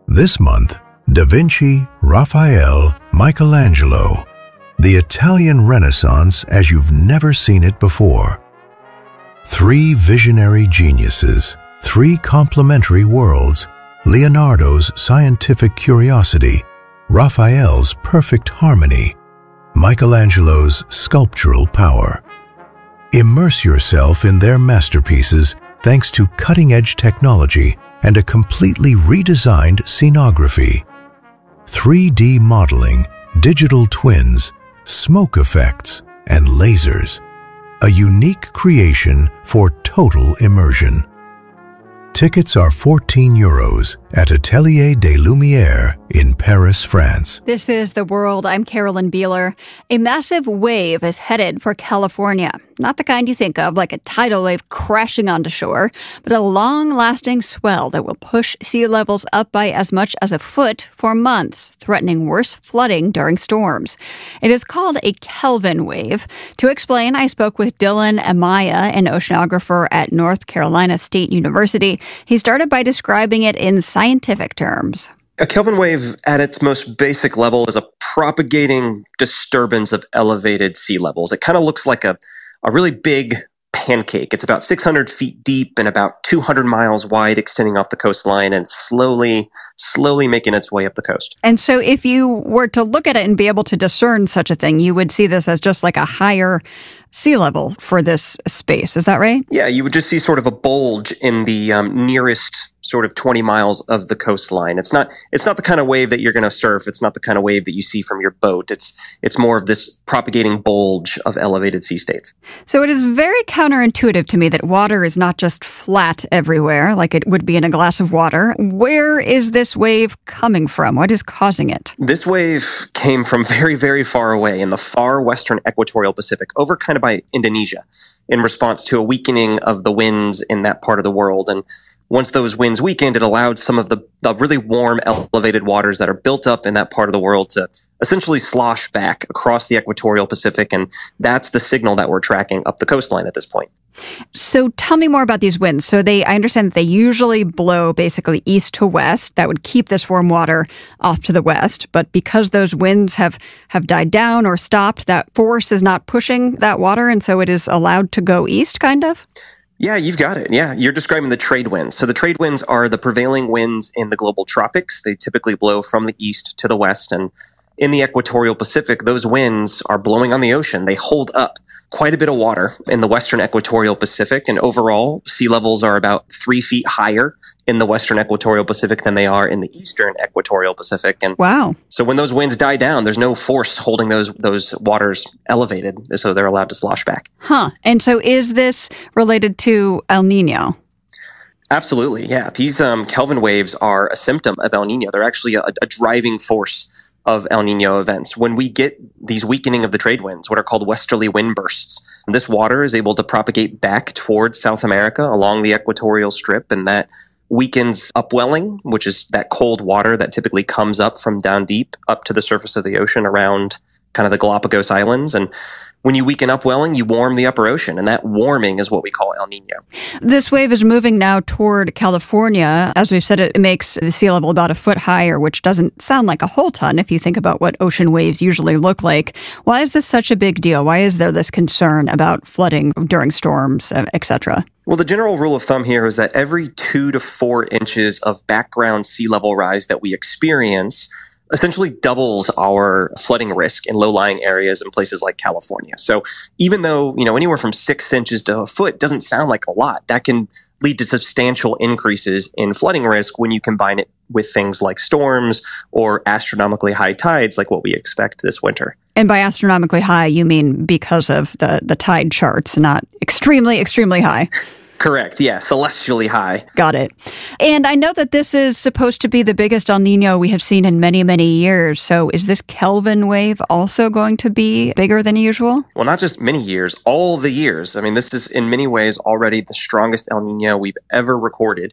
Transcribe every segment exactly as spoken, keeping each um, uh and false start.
This month, Da Vinci, Raphael, Michelangelo. The Italian Renaissance as you've never seen it before. Three visionary geniuses, three complementary worlds, Leonardo's scientific curiosity, Raphael's perfect harmony, Michelangelo's sculptural power. Immerse yourself in their masterpieces thanks to cutting-edge technology and a completely redesigned scenography. three D modeling, digital twins, smoke effects, and lasers. A unique creation for total immersion. Tickets are fourteen euros at Atelier des Lumières in Paris, France. This is The World. I'm Carolyn Beeler. A massive wave is headed for California. Not the kind you think of, like a tidal wave crashing onto shore, but a long-lasting swell that will push sea levels up by as much as a foot for months, threatening worse flooding during storms. It is called a Kelvin wave. To explain, I spoke with Dylan Amaya, an oceanographer at North Carolina State University. He started by describing it in scientific terms. A Kelvin wave, at its most basic level, is a propagating disturbance of elevated sea levels. It kind of looks like a, a really big pancake. It's about six hundred feet deep and about two hundred miles wide, extending off the coastline and slowly, slowly making its way up the coast. And so if you were to look at it and be able to discern such a thing, you would see this as just like a higher sea level for this space. Is that right? Yeah, you would just see sort of a bulge in the um, nearest sort of twenty miles of the coastline. It's not it's not the kind of wave that you're going to surf. It's not the kind of wave that you see from your boat. It's it's more of this propagating bulge of elevated sea states. So it is very counterintuitive to me that water is not just flat everywhere like it would be in a glass of water. Where is this wave coming from? What is causing it? This wave came from very, very far away in the far western equatorial Pacific, over kind of by Indonesia, in response to a weakening of the winds in that part of the world. And once those winds weakened, it allowed some of the, the really warm, elevated waters that are built up in that part of the world to essentially slosh back across the equatorial Pacific. And that's the signal that we're tracking up the coastline at this point. So tell me more about these winds. So they, I understand that they usually blow basically east to west. That would keep this warm water off to the west. But because those winds have, have died down or stopped, that force is not pushing that water. And so it is allowed to go east, kind of? Yeah, you've got it. Yeah, you're describing the trade winds. So the trade winds are the prevailing winds in the global tropics. They typically blow from the east to the west. And in the equatorial Pacific, those winds are blowing on the ocean. They hold up quite a bit of water in the western equatorial Pacific. And overall, sea levels are about three feet higher in the western equatorial Pacific than they are in the eastern equatorial Pacific. And wow. So when those winds die down, there's no force holding those those waters elevated. So they're allowed to slosh back. Huh. And so is this related to El Nino? Absolutely. Yeah. These um, Kelvin waves are a symptom of El Nino. They're actually a, a driving force of El Nino events. When we get these weakening of the trade winds, what are called westerly wind bursts, this water is able to propagate back towards South America along the equatorial strip, and that weakens upwelling, which is that cold water that typically comes up from down deep up to the surface of the ocean around kind of the Galapagos Islands. And when you weaken upwelling, you warm the upper ocean, and that warming is what we call El Nino. This wave is moving now toward California. As we've said, it makes the sea level about a foot higher, which doesn't sound like a whole ton if you think about what ocean waves usually look like. Why is this such a big deal? Why is there this concern about flooding during storms, et cetera? Well, the general rule of thumb here is that every two to four inches of background sea level rise that we experience essentially doubles our flooding risk in low-lying areas in places like California. So even though, you know, anywhere from six inches to a foot doesn't sound like a lot, that can lead to substantial increases in flooding risk when you combine it with things like storms or astronomically high tides like what we expect this winter. And by astronomically high, you mean because of the, the tide charts, not extremely, extremely high. Correct. Yeah. Celestially high. Got it. And I know that this is supposed to be the biggest El Nino we have seen in many, many years. So is this Kelvin wave also going to be bigger than usual? Well, not just many years, all the years. I mean, this is in many ways already the strongest El Nino we've ever recorded.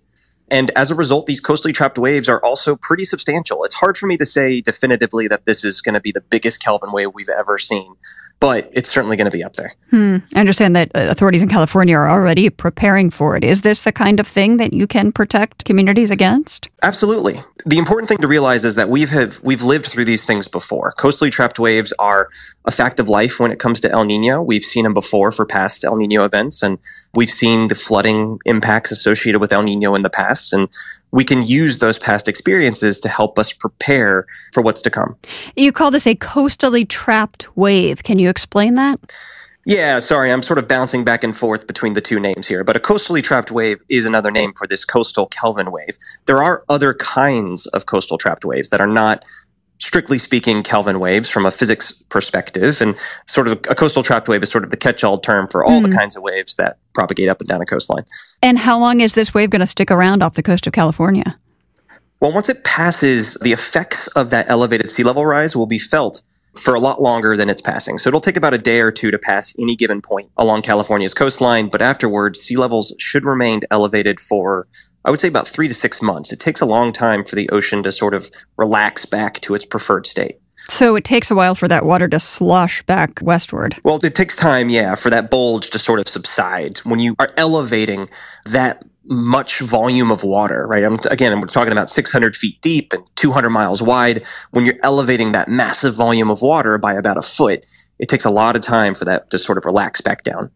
And as a result, these coastally trapped waves are also pretty substantial. It's hard for me to say definitively that this is going to be the biggest Kelvin wave we've ever seen, but it's certainly going to be up there. Hmm. I understand that authorities in California are already preparing for it. Is this the kind of thing that you can protect communities against? Absolutely. The important thing to realize is that we've have we've lived through these things before. Coastally trapped waves are a fact of life when it comes to El Nino. We've seen them before for past El Nino events, and we've seen the flooding impacts associated with El Nino in the past, and we can use those past experiences to help us prepare for what's to come. You call this a coastally trapped wave. Can you explain that? Yeah, sorry, I'm sort of bouncing back and forth between the two names here, but a coastally trapped wave is another name for this coastal Kelvin wave. There are other kinds of coastal trapped waves that are not, strictly speaking, Kelvin waves from a physics perspective, and sort of a coastal trapped wave is sort of the catch-all term for all mm. the kinds of waves that propagate up and down a coastline. And how long is this wave going to stick around off the coast of California? Well, once it passes, the effects of that elevated sea level rise will be felt for a lot longer than it's passing. So it'll take about a day or two to pass any given point along California's coastline, but afterwards, sea levels should remain elevated for, I would say, about three to six months. It takes a long time for the ocean to sort of relax back to its preferred state. So it takes a while for that water to slosh back westward. Well, it takes time, yeah, for that bulge to sort of subside. When you are elevating that much volume of water, right? I'm, again, we're talking about six hundred feet deep and two hundred miles wide. When you're elevating that massive volume of water by about a foot, it takes a lot of time for that to sort of relax back down.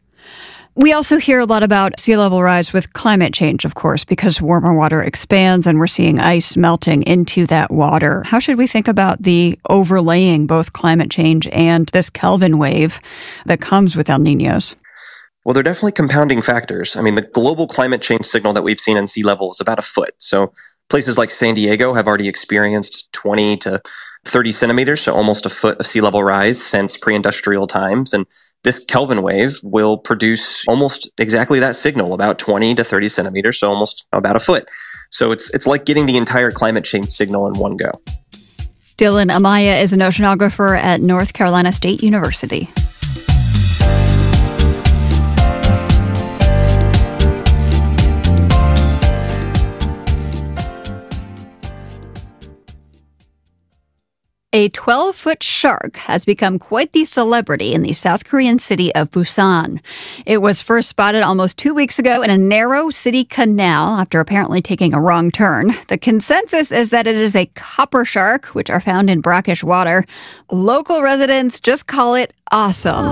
We also hear a lot about sea level rise with climate change, of course, because warmer water expands and we're seeing ice melting into that water. How should we think about the overlaying both climate change and this Kelvin wave that comes with El Niños? Well, they're definitely compounding factors. I mean, the global climate change signal that we've seen in sea level is about a foot. So places like San Diego have already experienced twenty to thirty centimeters, so almost a foot of sea level rise since pre-industrial times. And this Kelvin wave will produce almost exactly that signal, about twenty to thirty centimeters, so almost about a foot. So it's it's like getting the entire climate change signal in one go. Dylan Amaya is an oceanographer at North Carolina State University. A twelve-foot shark has become quite the celebrity in the South Korean city of Busan. It was first spotted almost two weeks ago in a narrow city canal after apparently taking a wrong turn. The consensus is that it is a copper shark, which are found in brackish water. Local residents just call it awesome.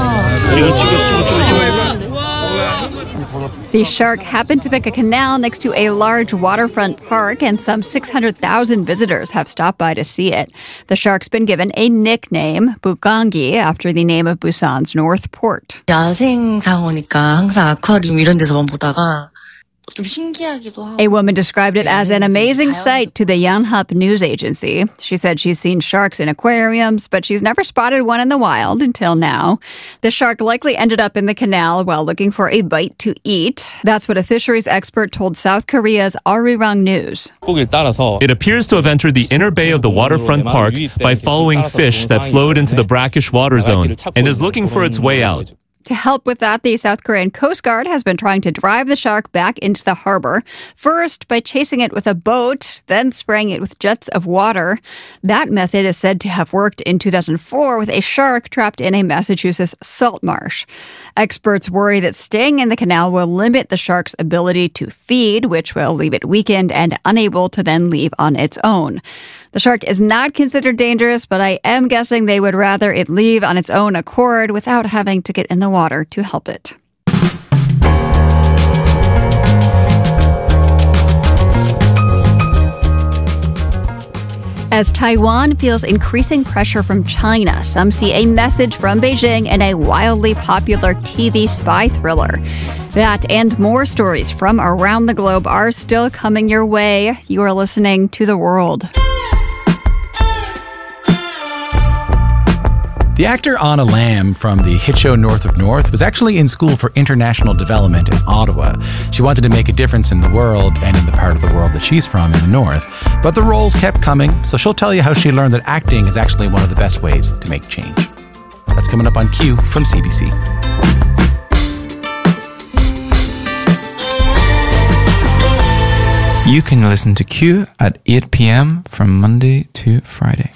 The shark happened to pick a canal next to a large waterfront park, and some six hundred thousand visitors have stopped by to see it. The shark's been given a nickname, Bugangi, after the name of Busan's North Port. 야생 상어니까 항상 아쿠아리움 이런 데서만 보다가 A woman described it as an amazing sight to the Yonhap news agency. She said she's seen sharks in aquariums, but she's never spotted one in the wild until now. The shark likely ended up in the canal while looking for a bite to eat. That's what a fisheries expert told South Korea's Arirang News. It appears to have entered the inner bay of the waterfront park by following fish that flowed into the brackish water zone and is looking for its way out. To help with that, the South Korean Coast Guard has been trying to drive the shark back into the harbor, first by chasing it with a boat, then spraying it with jets of water. That method is said to have worked in two thousand four with a shark trapped in a Massachusetts salt marsh. Experts worry that staying in the canal will limit the shark's ability to feed, which will leave it weakened and unable to then leave on its own. The shark is not considered dangerous, but I am guessing they would rather it leave on its own accord without having to get in the water to help it. As Taiwan feels increasing pressure from China, some see a message from Beijing in a wildly popular T V spy thriller. That and more stories from around the globe are still coming your way. You are listening to The World. The actor Anna Lamb from the hit show North of North was actually in school for international development in Ottawa. She wanted to make a difference in the world and in the part of the world that she's from in the North. But the roles kept coming, so she'll tell you how she learned that acting is actually one of the best ways to make change. That's coming up on Q from C B C. You can listen to Q at eight p.m. from Monday to Friday.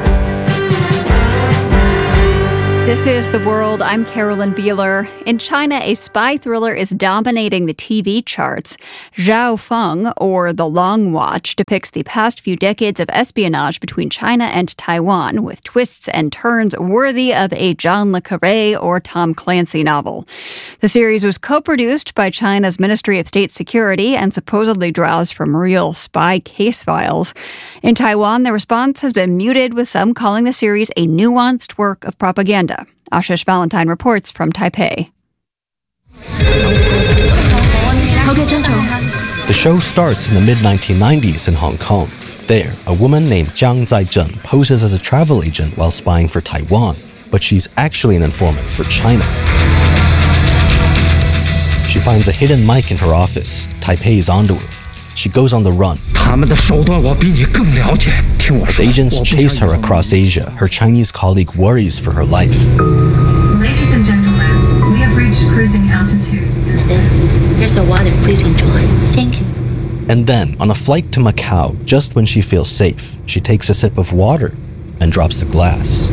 This is The World. I'm Carolyn Beeler. In China, a spy thriller is dominating the T V charts. Zhao Feng, or The Long Watch, depicts the past few decades of espionage between China and Taiwan, with twists and turns worthy of a John le Carré or Tom Clancy novel. The series was co-produced by China's Ministry of State Security and supposedly draws from real spy case files. In Taiwan, the response has been muted, with some calling the series a nuanced work of propaganda. Ashish Valentine reports from Taipei. The show starts in the mid nineteen nineties in Hong Kong. There, a woman named Jiang Zaizhen poses as a travel agent while spying for Taiwan, but she's actually an informant for China. She finds a hidden mic in her office. Taipei is onto her. She goes on the run. As agents chase her across Asia, her Chinese colleague worries for her life. Ladies and gentlemen, we have reached cruising altitude. Here's your water. Please enjoy. Thank you. And then, on a flight to Macau, just when she feels safe, she takes a sip of water and drops the glass.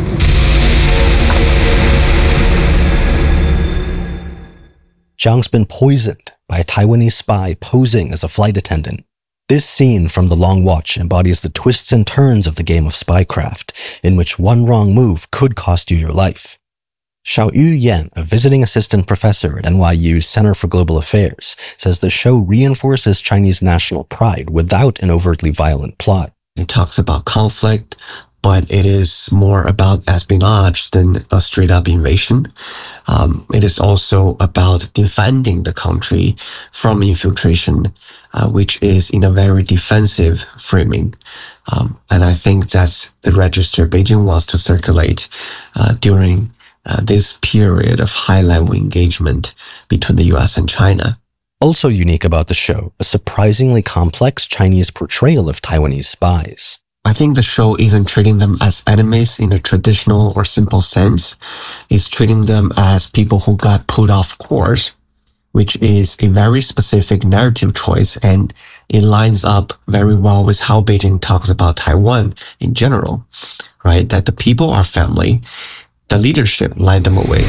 Jiang's been poisoned by a Taiwanese spy posing as a flight attendant. This scene from The Long Watch embodies the twists and turns of the game of spycraft, in which one wrong move could cost you your life. Xiaoyu Yan, a visiting assistant professor at N Y U's Center for Global Affairs, says the show reinforces Chinese national pride without an overtly violent plot. It talks about conflict, but it is more about espionage than a straight-up invasion. Um, it is also about defending the country from infiltration, uh, which is in a very defensive framing. Um, and I think that's the register Beijing wants to circulate uh, during uh, this period of high-level engagement between the U S and China. Also unique about the show, a surprisingly complex Chinese portrayal of Taiwanese spies. I think the show isn't treating them as enemies in a traditional or simple sense. It's treating them as people who got put off course, which is a very specific narrative choice, and it lines up very well with how Beijing talks about Taiwan in general, right? That the people are family, the leadership lied them away.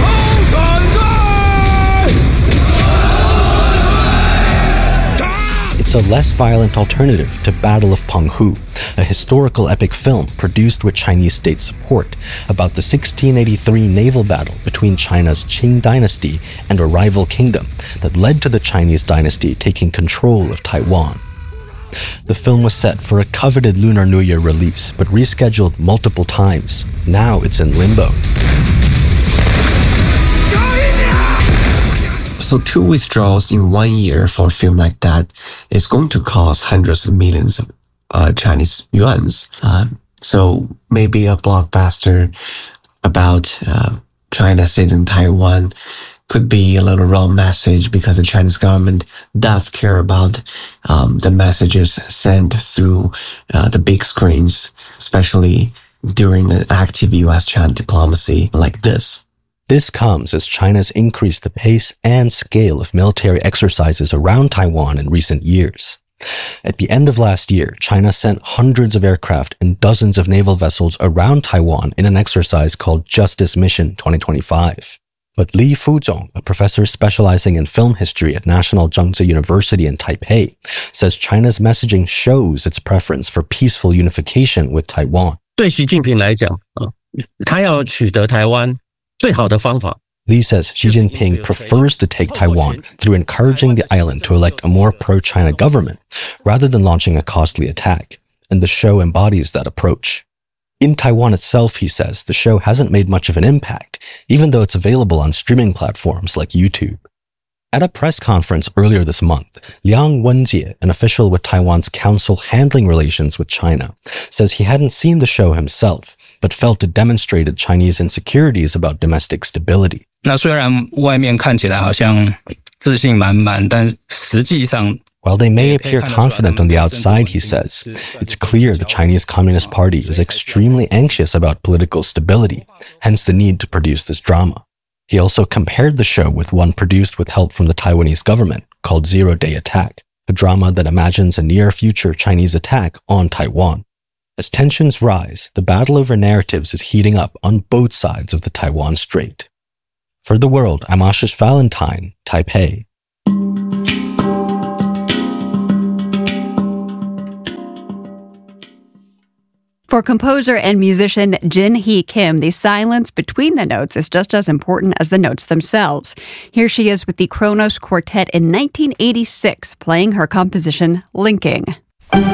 It's a less violent alternative to Battle of Penghu, a historical epic film produced with Chinese state support about the sixteen eighty-three naval battle between China's Qing dynasty and a rival kingdom that led to the Chinese dynasty taking control of Taiwan. The film was set for a coveted Lunar New Year release, but rescheduled multiple times. Now it's in limbo. So two withdrawals in one year for a film like that is going to cost hundreds of millions of uh, Chinese yuans. Uh, so maybe a blockbuster about uh, China seizing Taiwan could be a little wrong message, because the Chinese government does care about um, the messages sent through uh, the big screens, especially during an active U S-China diplomacy like this. This comes as China's increased the pace and scale of military exercises around Taiwan in recent years. At the end of last year, China sent hundreds of aircraft and dozens of naval vessels around Taiwan in an exercise called Justice Mission twenty twenty-five. But Li Fuzhong, a professor specializing in film history at National Zhengzhou University in Taipei, says China's messaging shows its preference for peaceful unification with Taiwan. 对习近平来讲，他要取得台湾 Li says Xi Jinping prefers to take Taiwan through encouraging the island to elect a more pro-China government, rather than launching a costly attack, and the show embodies that approach. In Taiwan itself, he says, the show hasn't made much of an impact, even though it's available on streaming platforms like YouTube. At a press conference earlier this month, Liang Wenjie, an official with Taiwan's council handling relations with China, says he hadn't seen the show himself, but felt it demonstrated Chinese insecurities about domestic stability. 那虽然外面看起来好像自信满满，但实际上 While they may appear confident on the outside, he says, it's clear the Chinese Communist Party is extremely anxious about political stability, hence the need to produce this drama. He also compared the show with one produced with help from the Taiwanese government called Zero Day Attack, a drama that imagines a near-future Chinese attack on Taiwan. As tensions rise, the battle over narratives is heating up on both sides of the Taiwan Strait. For The World, I'm Ashish Valentine, Taipei. For composer and musician Jin Hee Kim, the silence between the notes is just as important as the notes themselves. Here she is with the Kronos Quartet in nineteen eighty-six, playing her composition Linking.